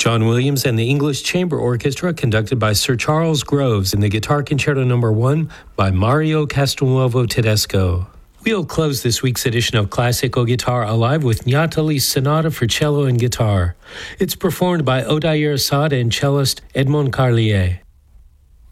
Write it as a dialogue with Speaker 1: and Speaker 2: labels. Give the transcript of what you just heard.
Speaker 1: John Williams and the English Chamber Orchestra, conducted by Sir Charles Groves, in the Guitar Concerto No. 1 by Mario Castelnuovo Tedesco. We'll close this week's edition of Classical Guitar Alive with Niatali's Sonata for Cello and Guitar. It's performed by Odair Assad and cellist Edmond Carlier.